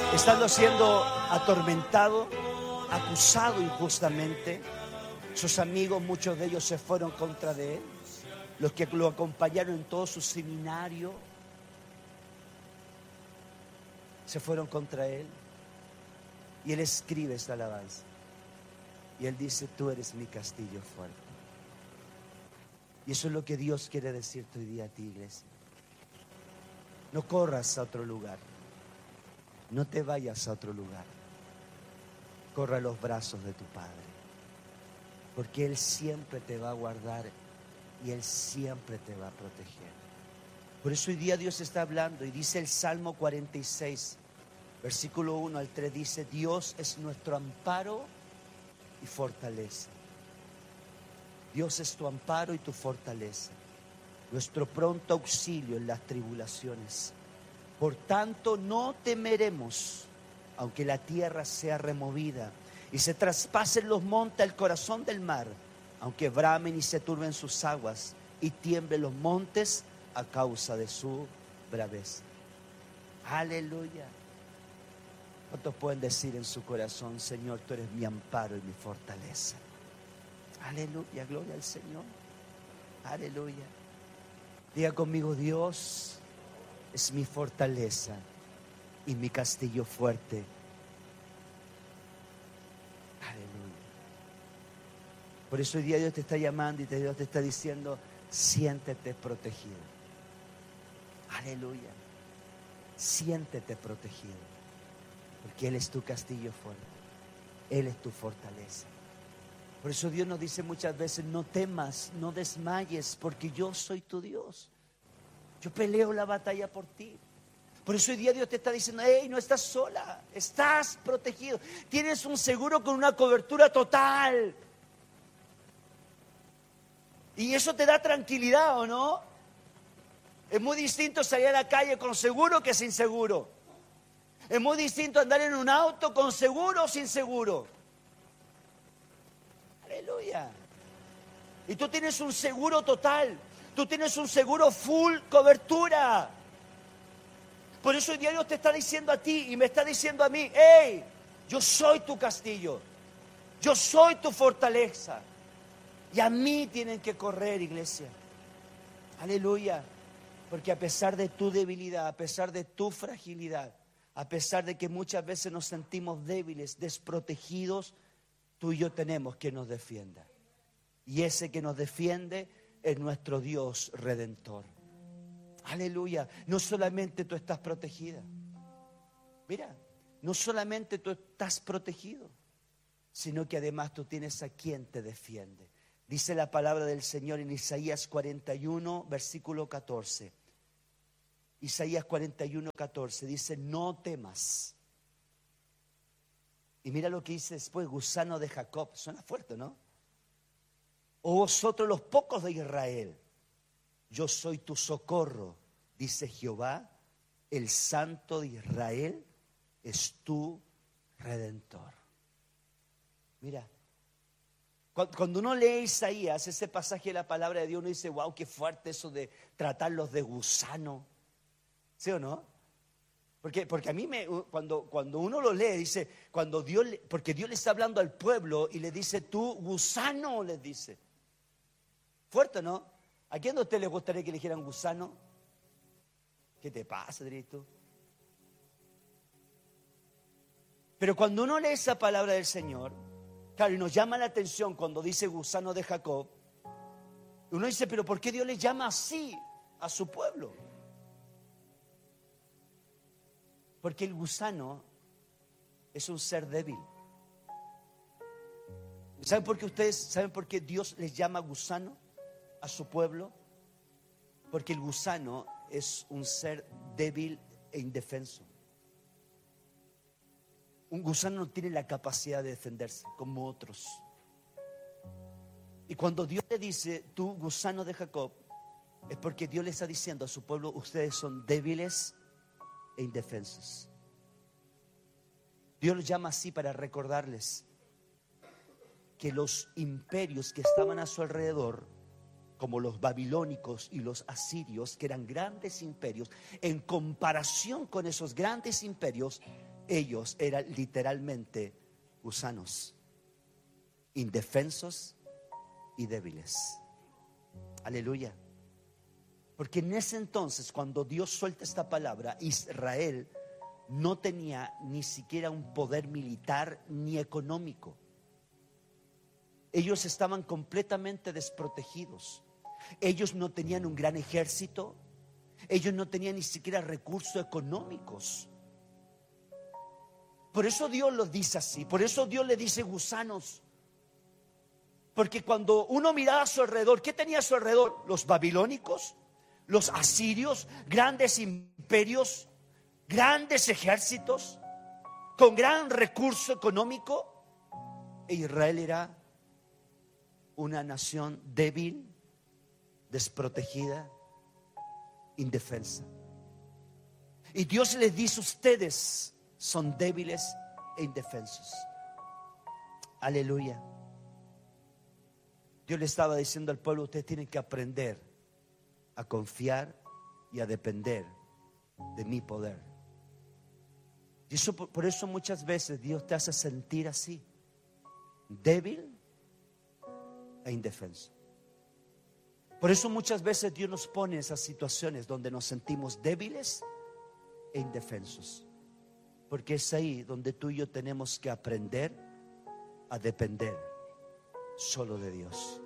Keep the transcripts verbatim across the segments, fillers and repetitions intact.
estando siendo atormentado, acusado injustamente. Sus amigos, muchos de ellos se fueron contra de él. Los que lo acompañaron en todo su seminario se fueron contra él. Y él escribe esta alabanza. Y él dice: tú eres mi castillo fuerte. Y eso es lo que Dios quiere decirte hoy día a ti, iglesia. No corras a otro lugar. No te vayas a otro lugar. Corra a los brazos de tu Padre. Porque Él siempre te va a guardar y Él siempre te va a proteger. Por eso hoy día Dios está hablando y dice el Salmo cuarenta y seis, versículo uno al tres, dice: Dios es nuestro amparo y fortaleza. Dios es tu amparo y tu fortaleza, nuestro pronto auxilio en las tribulaciones. Por tanto, no temeremos, aunque la tierra sea removida y se traspasen los montes al corazón del mar, aunque bramen y se turben sus aguas y tiemblen los montes a causa de su braveza. Aleluya. ¿Cuántos pueden decir en su corazón: Señor, tú eres mi amparo y mi fortaleza? Aleluya, gloria al Señor. Aleluya. Diga conmigo: Dios es mi fortaleza y mi castillo fuerte. Aleluya. Por eso hoy día Dios te está llamando y Dios te está diciendo: siéntete protegido. Aleluya. Siéntete protegido. Porque Él es tu castillo fuerte. Él es tu fortaleza. Por eso Dios nos dice muchas veces: no temas, no desmayes, porque yo soy tu Dios. Yo peleo la batalla por ti. Por eso hoy día Dios te está diciendo: hey, no estás sola, estás protegido. Tienes un seguro con una cobertura total. Y eso te da tranquilidad, ¿o no? Es muy distinto salir a la calle con seguro que sin seguro. Es muy distinto andar en un auto con seguro o sin seguro. Aleluya. Y tú tienes un seguro total. Tú tienes un seguro full cobertura. Por eso hoy día Dios te está diciendo a ti y me está diciendo a mí: hey, yo soy tu castillo. Yo soy tu fortaleza. Y a mí tienen que correr, iglesia. Aleluya. Porque a pesar de tu debilidad, a pesar de tu fragilidad, a pesar de que muchas veces nos sentimos débiles, desprotegidos, tú y yo tenemos quien nos defienda. Y ese que nos defiende es nuestro Dios Redentor. Aleluya. No solamente tú estás protegida. Mira, no solamente tú estás protegido, sino que además tú tienes a quien te defiende. Dice la palabra del Señor en Isaías cuarenta y uno, versículo catorce. Isaías cuarenta y uno, catorce dice: no temas. Y mira lo que dice después: gusano de Jacob. Suena fuerte, ¿no? O vosotros los pocos de Israel, yo soy tu socorro, dice Jehová, el Santo de Israel es tu Redentor. Mira, cuando uno lee Isaías, ese pasaje de la palabra de Dios, uno dice: wow, qué fuerte eso de tratarlos de gusano. ¿Sí o no? Porque, porque a mí me, cuando, cuando uno lo lee, dice, cuando Dios, porque Dios le está hablando al pueblo y le dice: tú gusano, les dice. Fuerte, ¿no? ¿A quién de ustedes les gustaría que le dijeran gusano? ¿Qué te pasa, Drito? Pero cuando uno lee esa palabra del Señor, claro, y nos llama la atención cuando dice gusano de Jacob, uno dice: pero ¿por qué Dios le llama así a su pueblo? Porque el gusano es un ser débil. ¿Saben por qué ustedes, saben por qué Dios les llama gusano a su pueblo? Porque el gusano es un ser débil e indefenso. Un gusano no tiene la capacidad de defenderse como otros. Y cuando Dios le dice: tú gusano de Jacob, es porque Dios le está diciendo a su pueblo: ustedes son débiles e indefensos. Dios los llama así para recordarles que los imperios que estaban a su alrededor, como los babilónicos y los asirios, que eran grandes imperios, en comparación con esos grandes imperios, ellos eran literalmente gusanos, indefensos y débiles. Aleluya. Porque en ese entonces, cuando Dios suelta esta palabra, Israel no tenía ni siquiera un poder militar ni económico. Ellos estaban completamente desprotegidos. Ellos no tenían un gran ejército. Ellos no tenían ni siquiera recursos económicos. Por eso Dios lo dice así. Por eso Dios le dice gusanos. Porque cuando uno miraba a su alrededor, ¿qué tenía a su alrededor? Los babilónicos, los asirios, grandes imperios, grandes ejércitos, con gran recurso económico. E Israel era una nación débil, desprotegida, indefensa. Y Dios les dice: ustedes son débiles e indefensos. Aleluya. Dios le estaba diciendo al pueblo: ustedes tienen que aprender a confiar y a depender de mi poder. Y eso, por eso muchas veces Dios te hace sentir así, débil e indefenso. Por eso muchas veces Dios nos pone en esas situaciones donde nos sentimos débiles e indefensos. Porque es ahí donde tú y yo tenemos que aprender a depender solo de Dios.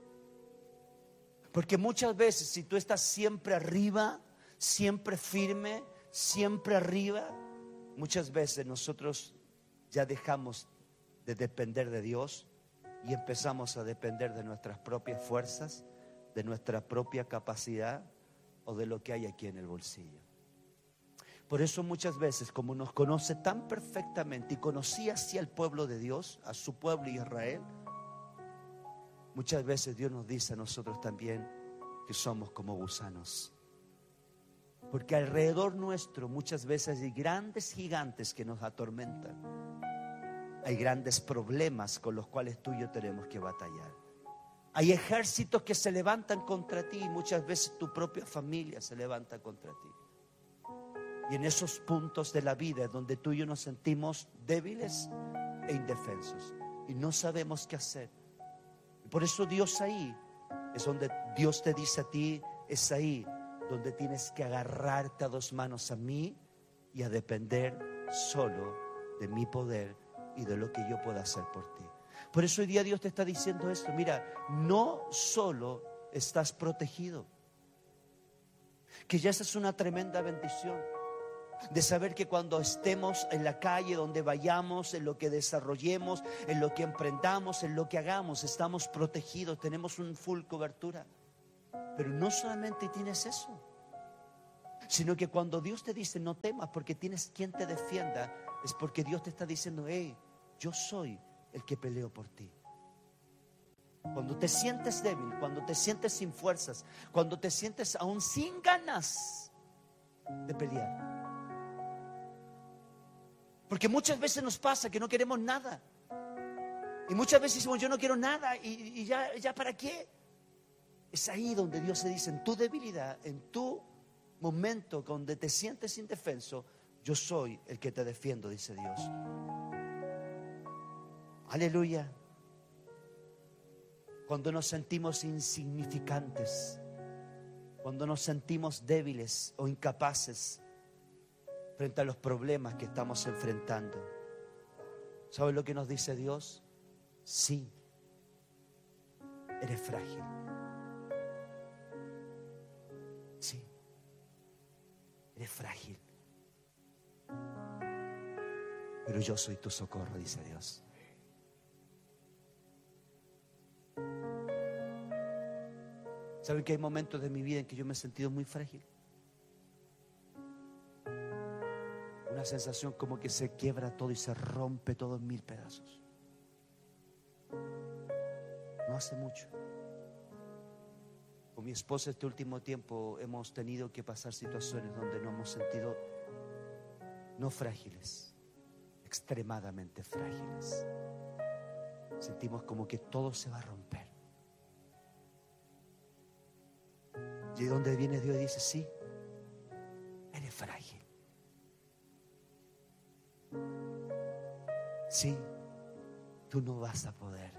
Porque muchas veces, si tú estás siempre arriba, siempre firme, siempre arriba, muchas veces nosotros ya dejamos de depender de Dios y empezamos a depender de nuestras propias fuerzas, de nuestra propia capacidad o de lo que hay aquí en el bolsillo. Por eso muchas veces, como nos conoce tan perfectamente y conocía así al pueblo de Dios, a su pueblo Israel, muchas veces Dios nos dice a nosotros también que somos como gusanos. Porque alrededor nuestro muchas veces hay grandes gigantes que nos atormentan. Hay grandes problemas con los cuales tú y yo tenemos que batallar. Hay ejércitos que se levantan contra ti y muchas veces tu propia familia se levanta contra ti. Y en esos puntos de la vida es donde tú y yo nos sentimos débiles e indefensos y no sabemos qué hacer. Por eso Dios ahí es donde Dios te dice a ti, es ahí donde tienes que agarrarte a dos manos a mí y a depender solo de mi poder y de lo que yo pueda hacer por ti. Por eso hoy día Dios te está diciendo esto: mira, no solo estás protegido, que ya esa es una tremenda bendición, de saber que cuando estemos en la calle, donde vayamos, en lo que desarrollemos, en lo que emprendamos, en lo que hagamos, estamos protegidos, tenemos un full cobertura. Pero no solamente tienes eso, sino que cuando Dios te dice no temas porque tienes quien te defienda, es porque Dios te está diciendo: hey, yo soy el que peleo por ti. Cuando te sientes débil, cuando te sientes sin fuerzas, cuando te sientes aún sin ganas de pelear. Porque muchas veces nos pasa que no queremos nada. Y muchas veces decimos: yo no quiero nada y, y ya, ya para qué. Es ahí donde Dios se dice: en tu debilidad, en tu momento donde te sientes indefenso, yo soy el que te defiendo, dice Dios. Aleluya. Cuando nos sentimos insignificantes, cuando nos sentimos débiles o incapaces frente a los problemas que estamos enfrentando, ¿sabes lo que nos dice Dios? Sí, eres frágil. Sí, eres frágil. Pero yo soy tu socorro, dice Dios. ¿Saben que hay momentos de mi vida en que yo me he sentido muy frágil? Una sensación como que se quiebra todo y se rompe todo en mil pedazos. No hace mucho, con mi esposa este último tiempo hemos tenido que pasar situaciones donde nos hemos sentido no frágiles, extremadamente frágiles. Sentimos como que todo se va a romper. Y ahí donde viene Dios y dice: sí, eres frágil. Sí, tú no vas a poder.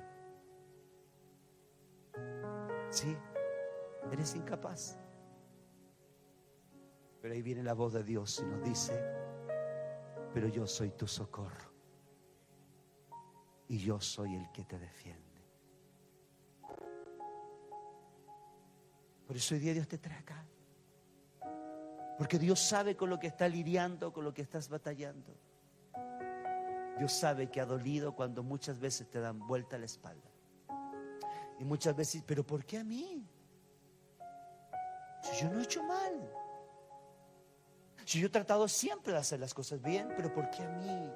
Sí, eres incapaz. Pero ahí viene la voz de Dios y nos dice: pero yo soy tu socorro y yo soy el que te defiende. Por eso hoy día Dios te trae acá, porque Dios sabe con lo que estás lidiando, con lo que estás batallando. Dios sabe que ha dolido cuando muchas veces te dan vuelta la espalda. Y muchas veces, pero ¿por qué a mí? Si yo no he hecho mal, si yo he tratado siempre de hacer las cosas bien, pero ¿por qué a mí?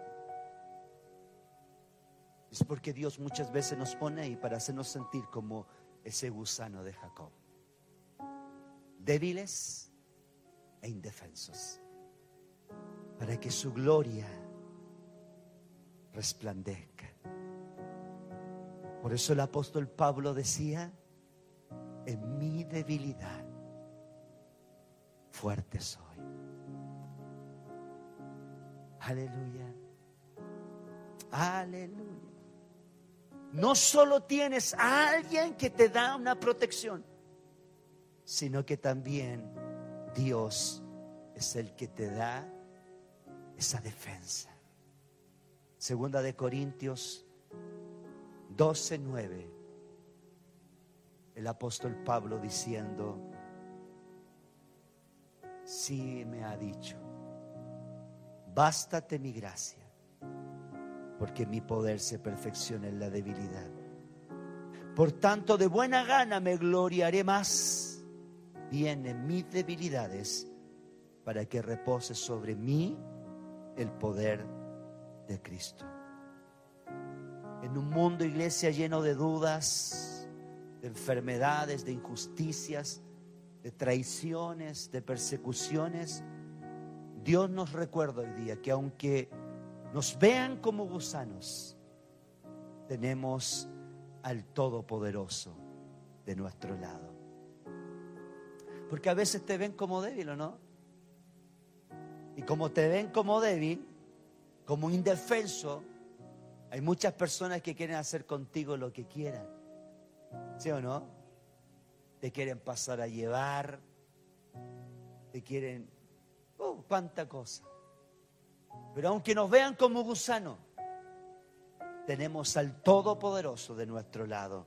Es porque Dios muchas veces nos pone ahí para hacernos sentir como ese gusano de Jacob, débiles e indefensos, para que su gloria resplandezca. Por eso el apóstol Pablo decía: en mi debilidad fuerte soy. Aleluya, aleluya. No solo tienes a alguien que te da una protección, sino que también Dios es el que te da esa defensa. Segunda de Corintios doce nueve, el apóstol Pablo diciendo: sí me ha dicho, bástate mi gracia, porque mi poder se perfecciona en la debilidad. Por tanto, de buena gana me gloriaré más bien en mis debilidades, para que repose sobre mí el poder de Cristo. En un mundo, iglesia, lleno de dudas, de enfermedades, de injusticias, de traiciones, de persecuciones, Dios nos recuerda hoy día que aunque nos vean como gusanos, tenemos al Todopoderoso de nuestro lado. Porque a veces te ven como débil, ¿o no? Y como te ven como débil, como indefenso, hay muchas personas que quieren hacer contigo lo que quieran. ¿Sí o no? Te quieren pasar a llevar, te quieren, oh, cuánta cosa. Pero aunque nos vean como gusanos, tenemos al Todopoderoso de nuestro lado.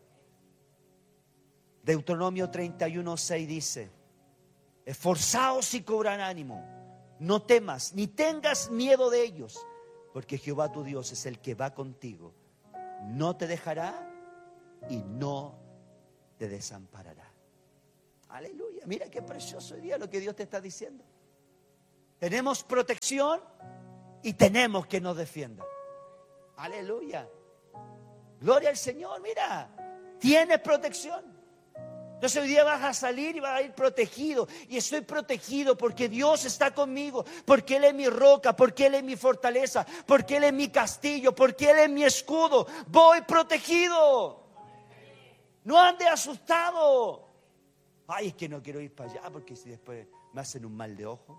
Deuteronomio treinta y uno seis dice: esforzaos y cobrad ánimo, no temas ni tengas miedo de ellos, porque Jehová tu Dios es el que va contigo, no te dejará y no te desamparará. Aleluya, mira qué precioso hoy día lo que Dios te está diciendo. Tenemos protección y tenemos que nos defienda. Aleluya, gloria al Señor. Mira, tienes protección. Entonces hoy día vas a salir y vas a ir protegido. Y estoy protegido porque Dios está conmigo, porque Él es mi roca, porque Él es mi fortaleza, porque Él es mi castillo, porque Él es mi escudo. Voy protegido. No ande asustado. Ay, es que no quiero ir para allá porque si después me hacen un mal de ojo.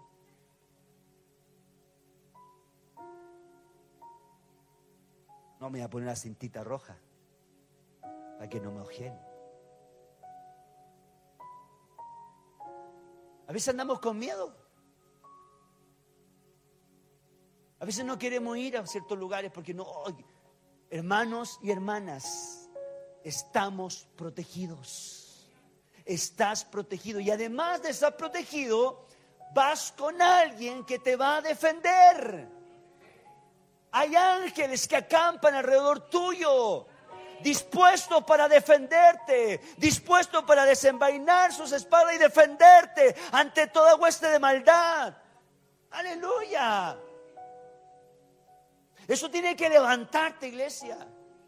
No me voy a poner una cintita roja para que no me ojeen. A veces andamos con miedo. A veces no queremos ir a ciertos lugares porque no. Hermanos y hermanas, estamos protegidos. Estás protegido. Y además de estar protegido, vas con alguien que te va a defender. Hay ángeles que acampan alrededor tuyo, dispuesto para defenderte, dispuesto para desenvainar sus espadas y defenderte ante toda hueste de maldad. Aleluya. Eso tiene que levantarte, iglesia.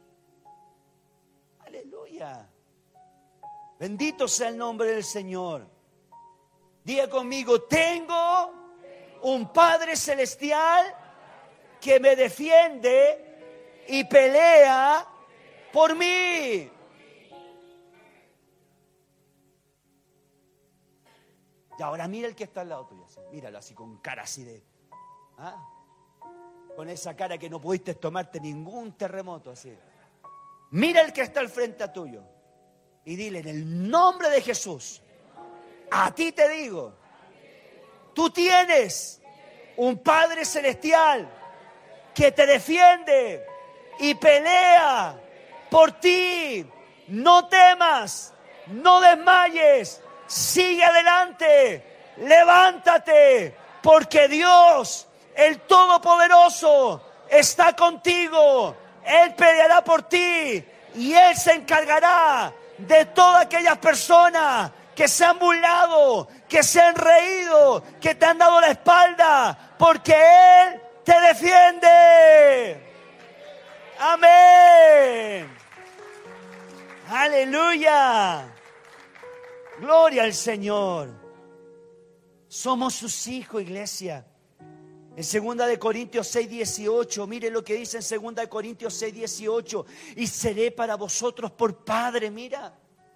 Aleluya. Bendito sea el nombre del Señor. Diga conmigo: tengo un Padre celestial que me defiende y pelea por mí. Y ahora mira el que está al lado tuyo, así, míralo así con cara así de, ¿ah? Con esa cara que no pudiste tomarte ningún terremoto así. Mira el que está al frente a tuyo y dile: en el nombre de Jesús, a ti te digo, tú tienes un Padre Celestial que te defiende y pelea por ti. No temas, no desmayes, sigue adelante, levántate, porque Dios, el Todopoderoso, está contigo. Él peleará por ti y Él se encargará de todas aquellas personas que se han burlado, que se han reído, que te han dado la espalda, porque Él te defiende. Amén. Aleluya. Gloria al Señor. Somos sus hijos, iglesia. En segunda de Corintios seis, dieciocho, mire lo que dice en segunda de Corintios seis, dieciocho. Y seré para vosotros por padre, mira.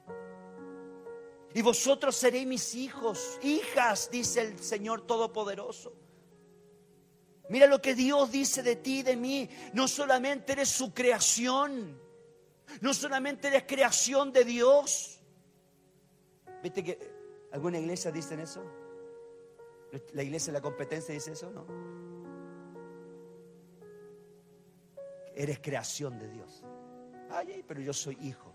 Y vosotros seréis mis hijos, hijas, dice el Señor Todopoderoso. Mira lo que Dios dice de ti y de mí. No solamente eres su creación, no solamente eres creación de Dios. ¿Viste que alguna iglesia dicen eso? La iglesia de la competencia dice eso, ¿no? Eres creación de Dios. Ay, pero yo soy hijo.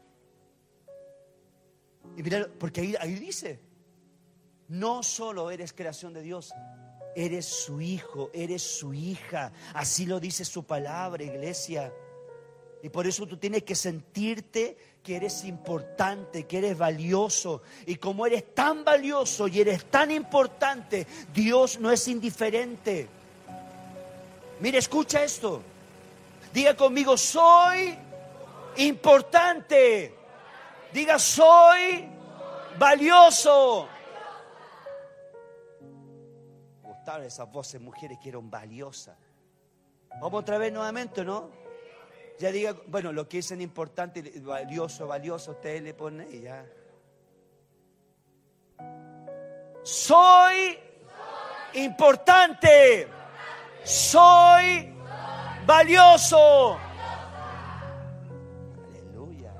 Y mira, porque ahí, ahí dice, no solo eres creación de Dios, eres su hijo, eres su hija. Así lo dice su palabra, iglesia. Y por eso tú tienes que sentirte que eres importante, que eres valioso. Y como eres tan valioso y eres tan importante, Dios no es indiferente. Mira, escucha esto. Diga conmigo: soy importante. Diga: soy valioso. Me gustaban esas voces, mujeres que eran valiosas. Vamos otra vez nuevamente, ¿no? Ya diga, bueno, lo que dicen importante, valioso, valioso, usted le pone y ya. Soy importante. Soy valioso. Aleluya.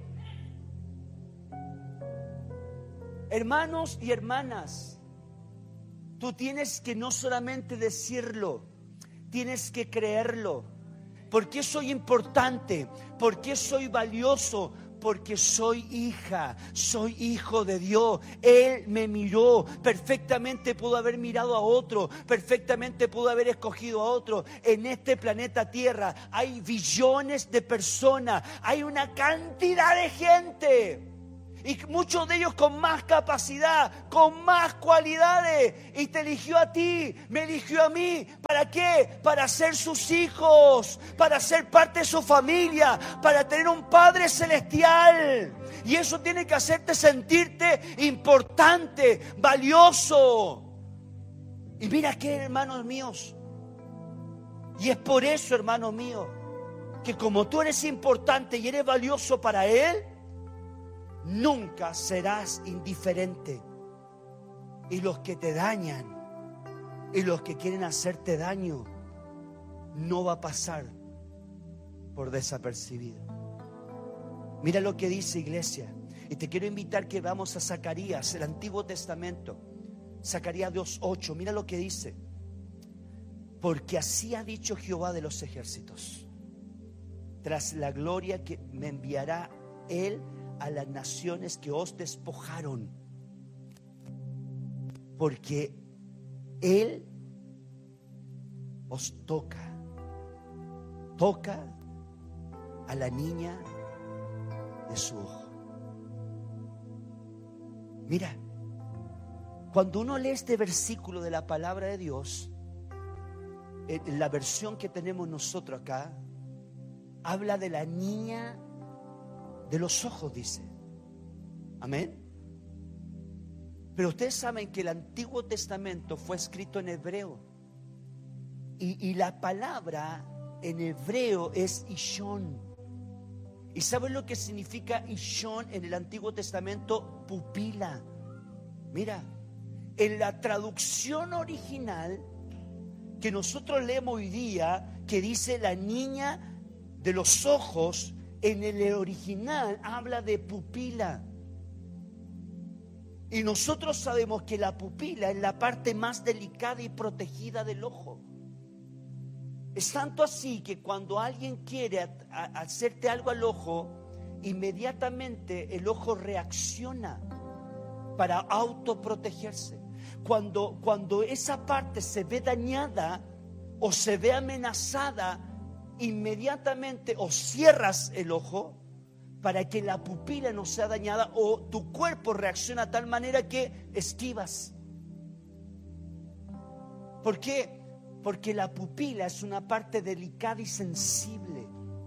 Hermanos y hermanas, tú tienes que no solamente decirlo, tienes que creerlo. ¿Por qué soy importante? ¿Por qué soy valioso? Porque soy hija, soy hijo de Dios. Él me miró, perfectamente pudo haber mirado a otro, perfectamente pudo haber escogido a otro. En este planeta Tierra hay billones de personas, hay una cantidad de gente. Y muchos de ellos con más capacidad, con más cualidades. Y te eligió a ti, me eligió a mí. ¿Para qué? Para ser sus hijos, para ser parte de su familia, para tener un Padre Celestial. Y eso tiene que hacerte sentirte importante, valioso. Y mira qué, hermanos míos. Y es por eso, hermanos míos, que como tú eres importante y eres valioso para Él, nunca serás indiferente. Y los que te dañan y los que quieren hacerte daño, no va a pasar por desapercibido. Mira lo que dice, iglesia. Y te quiero invitar que vamos a Zacarías, el Antiguo Testamento. Zacarías dos ocho. Mira lo que dice. Porque así ha dicho Jehová de los ejércitos: tras la gloria que me enviará Él a las naciones que os despojaron, porque Él os toca, toca a la niña de su ojo. Mira, cuando uno lee este versículo de la palabra de Dios, en la versión que tenemos nosotros acá, habla de la niña de los ojos, dice. Amén. Pero ustedes saben que el Antiguo Testamento fue escrito en hebreo. Y, y la palabra en hebreo es Ishon. ¿Y saben lo que significa Ishon en el Antiguo Testamento? Pupila. Mira, en la traducción original que nosotros leemos hoy día, que dice la niña de los ojos, en el original habla de pupila. Y nosotros sabemos que la pupila es la parte más delicada y protegida del ojo. Es tanto así que cuando alguien quiere a, a, hacerte algo al ojo, inmediatamente el ojo reacciona para autoprotegerse. Cuando, cuando esa parte se ve dañada o se ve amenazada, inmediatamente o cierras el ojo para que la pupila no sea dañada, o tu cuerpo reacciona de tal manera que esquivas. ¿Por qué? Porque la pupila es una parte delicada y sensible.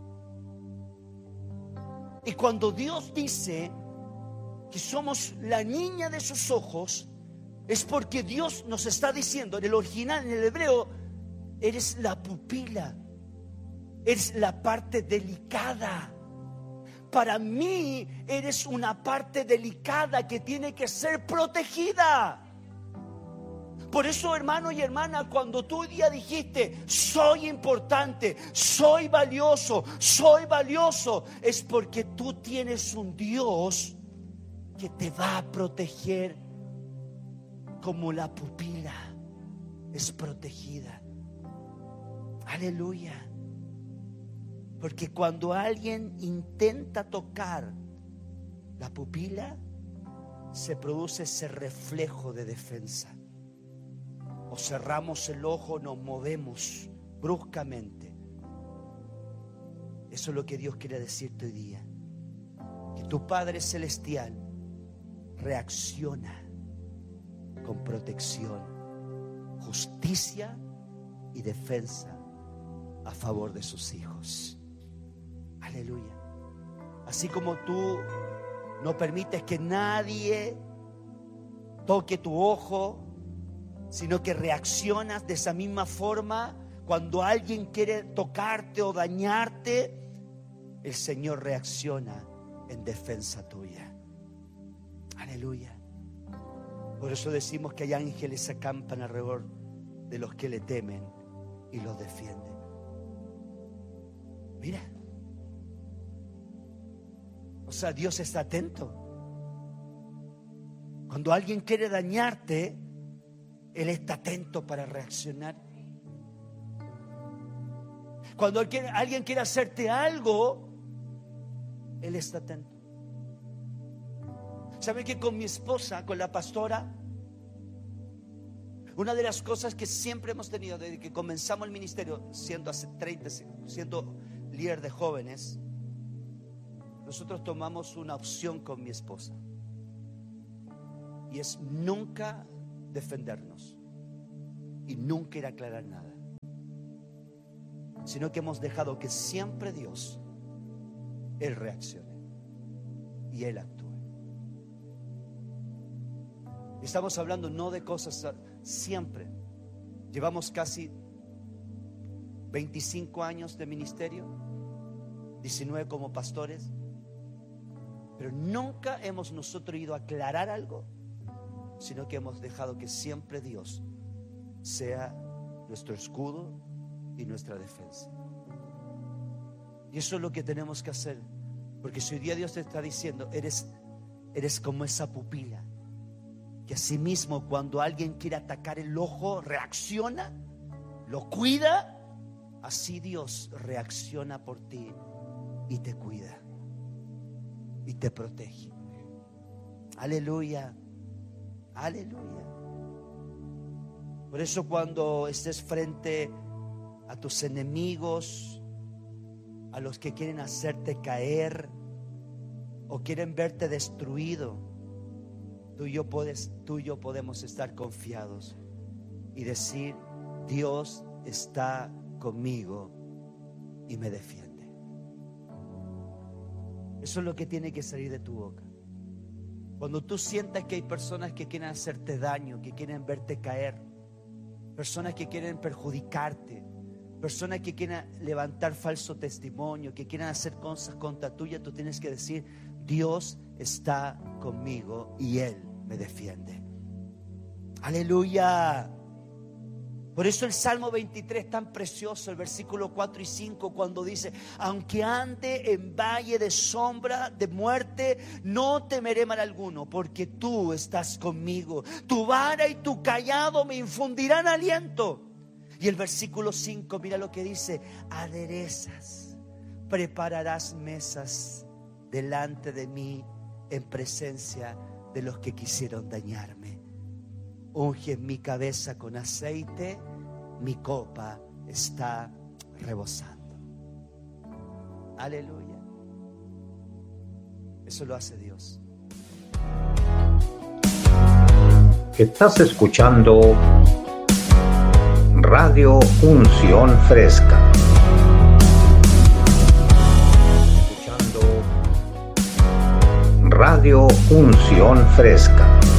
Y cuando Dios dice que somos la niña de sus ojos, es porque Dios nos está diciendo, en el original, en el hebreo, eres la pupila, eres la parte delicada. Para mí eres una parte delicada que tiene que ser protegida. Por eso, hermano y hermana, cuando tú hoy día dijiste, soy importante, soy valioso, soy valioso, es porque tú tienes un Dios que te va a proteger como la pupila es protegida. Aleluya. Porque cuando alguien intenta tocar la pupila, se produce ese reflejo de defensa. O cerramos el ojo, nos movemos bruscamente. Eso es lo que Dios quiere decirte hoy día. Que tu Padre Celestial reacciona con protección, justicia y defensa a favor de sus hijos. Aleluya. Así como tú no permites que nadie toque tu ojo, sino que reaccionas de esa misma forma cuando alguien quiere tocarte o dañarte, el Señor reacciona en defensa tuya. Aleluya. Por eso decimos que hay ángeles acampan alrededor de los que le temen y los defienden. Mira. O sea, Dios está atento. Cuando alguien quiere dañarte, Él está atento para reaccionar. Cuando alguien quiere hacerte algo, Él está atento. ¿Saben que con mi esposa, con la pastora, una de las cosas que siempre hemos tenido desde que comenzamos el ministerio, siendo hace treinta, siendo líder de jóvenes, nosotros tomamos una opción con mi esposa, y es nunca defendernos y nunca ir a aclarar nada, sino que hemos dejado que siempre Dios, Él reaccione y Él actúe. Estamos hablando no de cosas siempre. Llevamos casi veinticinco años de ministerio, diecinueve como pastores, pero nunca hemos nosotros ido a aclarar algo, sino que hemos dejado que siempre Dios sea nuestro escudo y nuestra defensa. Y eso es lo que tenemos que hacer, porque si hoy día Dios te está diciendo, eres, eres como esa pupila, que asimismo cuando alguien quiere atacar el ojo, reacciona, lo cuida, así Dios reacciona por ti y te cuida y te protege. Aleluya. Aleluya. Por eso cuando estés frente a tus enemigos, a los que quieren hacerte caer o quieren verte destruido, tú y yo, puedes, tú y yo podemos estar confiados y decir, Dios está conmigo y me defiende. Eso es lo que tiene que salir de tu boca. Cuando tú sientas que hay personas que quieren hacerte daño, que quieren verte caer, personas que quieren perjudicarte, personas que quieren levantar falso testimonio, que quieren hacer cosas contra tuya, tú tienes que decir, Dios está conmigo y Él me defiende. Aleluya. Por eso el Salmo veintitrés es tan precioso, el versículo cuatro y cinco, cuando dice: aunque ande en valle de sombra de muerte, no temeré mal alguno, porque tú estás conmigo. Tu vara y tu cayado me infundirán aliento. Y el versículo cinco, mira lo que dice: aderezas, prepararás mesas delante de mí en presencia de los que quisieron dañarme. Unge mi cabeza con aceite, mi copa está rebosando. Aleluya. Eso lo hace Dios. Estás escuchando Radio Unción Fresca. Escuchando Radio Unción Fresca.